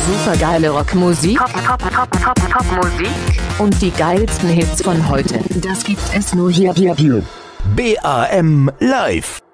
Supergeile Rockmusik. Top-Musik. Und die geilsten Hits von heute. Das gibt es nur hier. BAM Live.